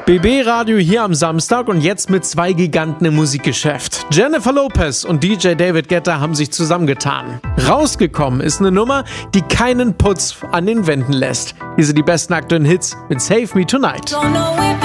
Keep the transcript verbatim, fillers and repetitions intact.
B B-Radio hier am Samstag und jetzt mit zwei Giganten im Musikgeschäft. Jennifer Lopez und D J David Guetta haben sich zusammengetan. Rausgekommen ist eine Nummer, die keinen Putz an den Wänden lässt. Hier sind die besten aktuellen Hits mit Save Me Tonight.